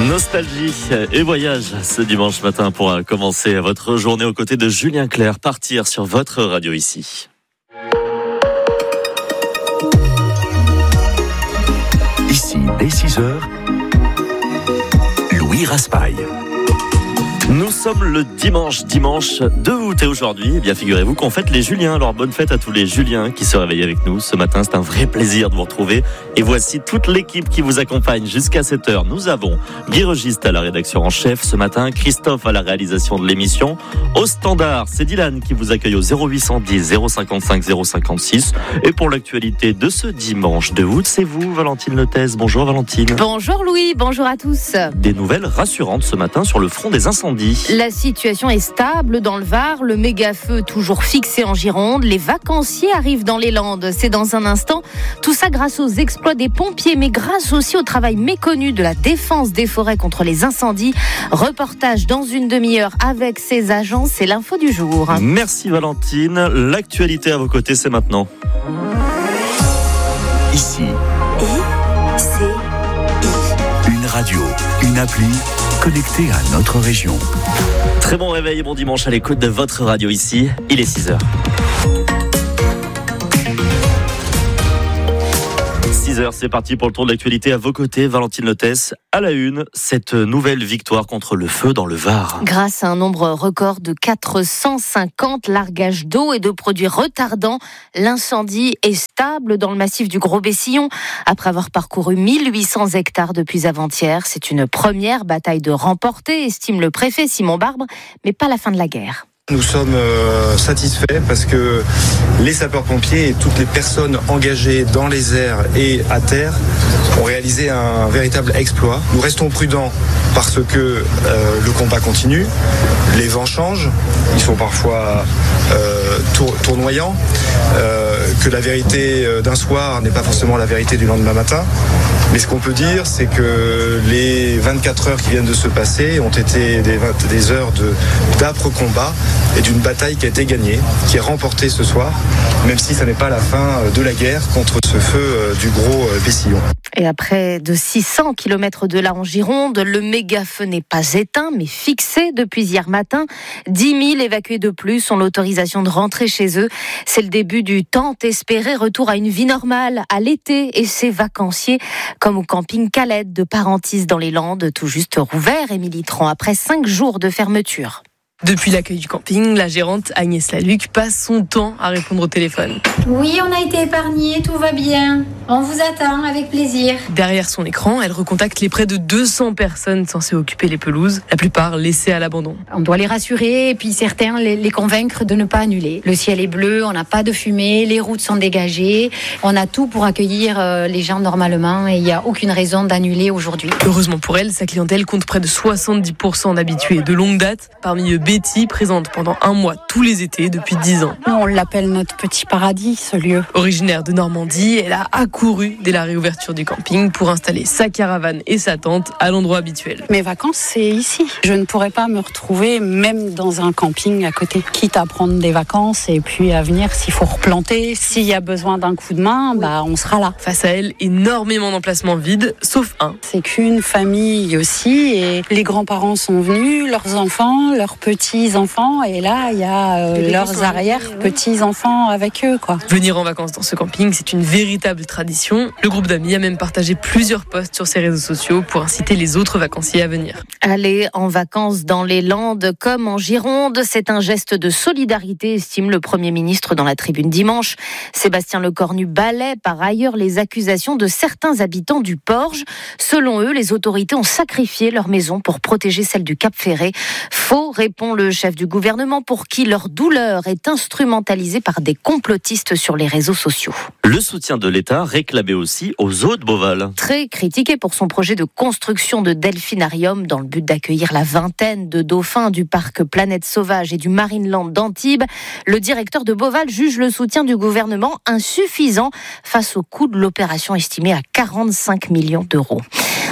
Nostalgie et voyage ce dimanche matin pour commencer votre journée aux côtés de Julien Clerc. Partir sur votre radio ici. Ici, dès 6h, Louis Raspail. Nous sommes le dimanche 2 août et aujourd'hui, eh bien figurez-vous qu'on fête les Juliens. Alors bonne fête à tous les Juliens qui se réveillent avec nous ce matin. C'est un vrai plaisir de vous retrouver. Et voici toute l'équipe qui vous accompagne jusqu'à 7h. Nous avons Guy Registe à la rédaction en chef ce matin, Christophe à la réalisation de l'émission. Au standard, c'est Dylan qui vous accueille au 0810 055 056. Et pour l'actualité de ce dimanche 2 août, c'est vous, Valentine Lethèse. Bonjour Valentine. Bonjour Louis, bonjour à tous. Des nouvelles rassurantes ce matin sur le front des incendies. La situation est stable dans le Var, le méga-feu toujours fixé en Gironde, les vacanciers arrivent dans les Landes, c'est dans un instant. Tout ça grâce aux exploits des pompiers, mais grâce aussi au travail méconnu de la défense des forêts contre les incendies. Reportage dans une demi-heure avec ces agents, c'est l'info du jour. Merci Valentine, l'actualité à vos côtés, c'est maintenant. Ici, une radio, une appli connectée à notre région. Très bon réveil et bon dimanche à l'écoute de votre radio ici. Il est 6h. 6h, c'est parti pour le tour de l'actualité à vos côtés. Valentine Lethèse, à la une, cette nouvelle victoire contre le feu dans le Var. Grâce à un nombre record de 450 largages d'eau et de produits retardants, l'incendie est stable dans le massif du Gros-Bessillon. Après avoir parcouru 1800 hectares depuis avant-hier, c'est une première bataille de remporter, estime le préfet Simon Barbre, mais pas la fin de la guerre. Nous sommes satisfaits parce que les sapeurs-pompiers et toutes les personnes engagées dans les airs et à terre ont réalisé un véritable exploit. Nous restons prudents parce que le combat continue, les vents changent, ils sont parfois tournoyants, que la vérité d'un soir n'est pas forcément la vérité du lendemain matin. Mais ce qu'on peut dire, c'est que les 24 heures qui viennent de se passer ont été des heures d'âpre combat et d'une bataille qui a été gagnée, qui est remportée ce soir, même si ça n'est pas la fin de la guerre contre ce feu du Gros-Bessillon. Et à près de 600 km de là en Gironde, le méga-feu n'est pas éteint, mais fixé depuis hier matin. 10 000 évacués de plus ont l'autorisation de rentrer chez eux. C'est le début du tant espéré retour à une vie normale à l'été et ses vacanciers, comme au camping Calette de Parentis dans les Landes, tout juste rouvert, Émilie Tran, après 5 jours de fermeture. Depuis l'accueil du camping, la gérante Agnès Laluc passe son temps à répondre au téléphone. Oui, on a été épargnés, tout va bien. On vous attend avec plaisir. Derrière son écran, elle recontacte les près de 200 personnes censées occuper les pelouses, la plupart laissées à l'abandon. On doit les rassurer et puis certains les convaincre de ne pas annuler. Le ciel est bleu, on n'a pas de fumée, les routes sont dégagées. On a tout pour accueillir les gens normalement et il n'y a aucune raison d'annuler aujourd'hui. Heureusement pour elle, sa clientèle compte près de 70% d'habitués de longue date. Parmi eux, Betty, présente pendant un mois tous les étés depuis 10 ans. On l'appelle notre petit paradis, ce lieu. Originaire de Normandie, elle a accouru dès la réouverture du camping pour installer sa caravane et sa tente à l'endroit habituel. Mes vacances, c'est ici. Je ne pourrais pas me retrouver même dans un camping à côté. Quitte à prendre des vacances et puis à venir s'il faut replanter. S'il y a besoin d'un coup de main, on sera là. Face à elle, énormément d'emplacements vides, sauf un. C'est qu'une famille aussi et les grands-parents sont venus, leurs enfants, leurs petits-enfants et là, il y a leurs arrière-petits-enfants avec eux, quoi. Venir en vacances dans ce camping, c'est une véritable tradition. Le groupe d'amis a même partagé plusieurs posts sur ses réseaux sociaux pour inciter les autres vacanciers à venir. Aller en vacances dans les Landes comme en Gironde, c'est un geste de solidarité, estime le Premier ministre dans la tribune dimanche. Sébastien Lecornu balaie par ailleurs les accusations de certains habitants du Porge. Selon eux, les autorités ont sacrifié leur maison pour protéger celle du Cap Ferré. Faux, répond le chef du gouvernement, pour qui leur douleur est instrumentalisée par des complotistes sur les réseaux sociaux. Le soutien de l'État réclamé aussi aux zoos de Beauval. Très critiqué pour son projet de construction de delphinarium dans le but d'accueillir la vingtaine de dauphins du parc Planète Sauvage et du Marineland d'Antibes, le directeur de Beauval juge le soutien du gouvernement insuffisant face au coût de l'opération estimé à 45 millions d'euros.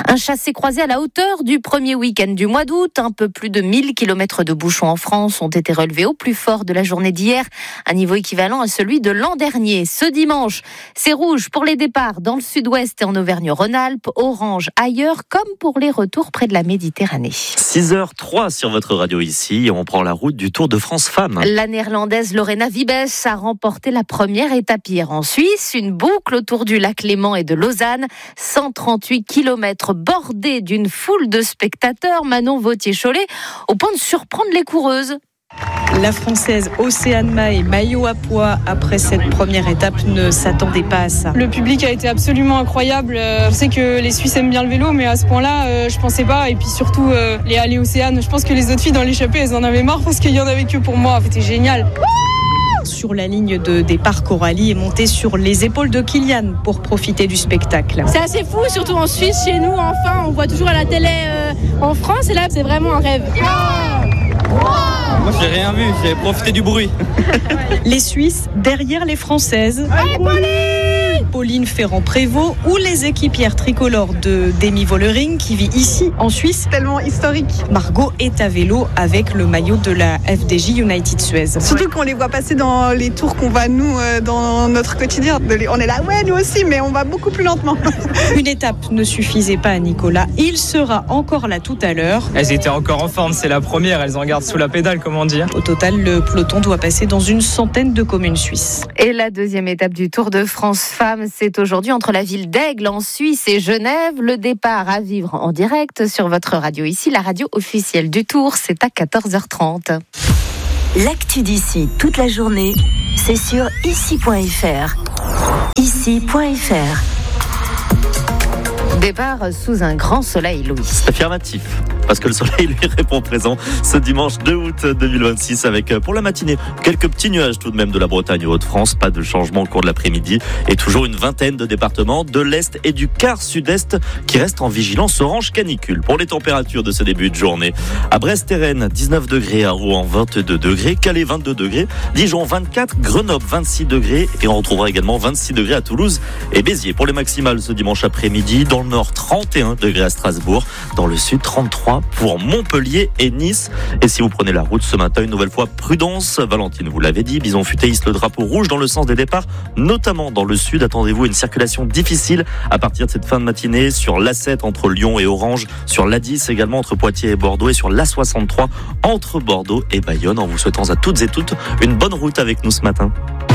Un chassé-croisé à la hauteur du premier week-end du mois d'août. Un peu plus de 1000 km de bouchons en France ont été relevés au plus fort de la journée d'hier, un niveau équivalent à celui de l'an dernier. Ce dimanche, c'est rouge pour les départs dans le sud-ouest et en Auvergne-Rhône-Alpes, orange ailleurs, comme pour les retours près de la Méditerranée. 6h03 sur votre radio ici, et on prend la route du Tour de France Femmes. La néerlandaise Lorena Wiebes a remporté la première étape hier en Suisse, une boucle autour du lac Léman et de Lausanne, 138 km bordés d'une foule de spectateurs. Manon Vautier-Cholet, au point de surprendre les coureuses. La Française Océane Mahé, maillot à pois après cette première étape, ne s'attendait pas à ça. Le public a été absolument incroyable. Je sais que les Suisses aiment bien le vélo, mais à ce point-là, je pensais pas. Et puis surtout, les allées Océane, je pense que les autres filles dans l'échappée, elles en avaient marre parce qu'il y en avait que pour moi. C'était génial. Sur la ligne de départ, Coralie est montée sur les épaules de Kylian pour profiter du spectacle. C'est assez fou, surtout en Suisse, chez nous, enfin, on voit toujours à la télé en France, et là, c'est vraiment un rêve. Moi, j'ai rien vu, j'ai profité du bruit. Les Suisses derrière les Françaises. Pauline Ferrand-Prévôt ou les équipières tricolores de Demi Vollering qui vit ici en Suisse. Tellement historique. Margot est à vélo avec le maillot de la FDJ United Suez. Surtout qu'on les voit passer dans les tours qu'on va nous dans notre quotidien. On est là, ouais, nous aussi, mais on va beaucoup plus lentement. Une étape ne suffisait pas à Nicolas. Il sera encore là tout à l'heure. Elles étaient encore en forme, c'est la première, elles en gardent sous la pédale, comment dire. Au total, le peloton doit passer dans une centaine de communes suisses. Et la deuxième étape du Tour de France Femmes, c'est aujourd'hui entre la ville d'Aigle en Suisse et Genève. Le départ à vivre en direct sur votre radio ici, la radio officielle du Tour, c'est à 14h30. L'actu d'ici toute la journée, c'est sur ici.fr. Ici.fr. Départ sous un grand soleil, Louis. Affirmatif, parce que le soleil lui répond présent ce dimanche 2 août 2026 avec pour la matinée quelques petits nuages tout de même de la Bretagne aux Hauts-de-France, pas de changement au cours de l'après-midi et toujours une vingtaine de départements de l'Est et du quart sud-Est qui restent en vigilance orange canicule. Pour les températures de ce début de journée, à Brest et Rennes 19 degrés, à Rouen 22 degrés, Calais 22 degrés, Dijon 24, Grenoble 26 degrés et on retrouvera également 26 degrés à Toulouse et Béziers. Pour les maximales ce dimanche après-midi, dans le nord 31 degrés à Strasbourg, dans le sud 33 pour Montpellier et Nice. Et si vous prenez la route ce matin, une nouvelle fois, prudence. Valentine vous l'avez dit, Bison Futé hisse le drapeau rouge dans le sens des départs, notamment dans le sud. Attendez-vous à une circulation difficile à partir de cette fin de matinée sur l'A7 entre Lyon et Orange, sur l'A10 également entre Poitiers et Bordeaux et sur l'A63 entre Bordeaux et Bayonne. En vous souhaitant à toutes et toutes une bonne route avec nous ce matin.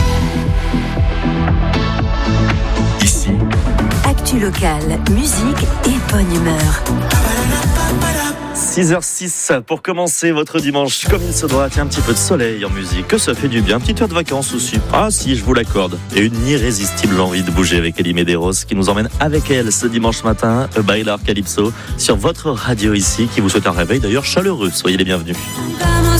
Ici, actu locale, musique et bonne humeur. 6h06 pour commencer votre dimanche comme il se doit. Tiens, un petit peu de soleil en musique, que ça fait du bien. Petite heure de vacances aussi. Ah si, je vous l'accorde. Et une irrésistible envie de bouger avec Elie Medeiros qui nous emmène avec elle ce dimanche matin, Bailar Calypso, sur votre radio ici, qui vous souhaite un réveil d'ailleurs chaleureux. Soyez les bienvenus.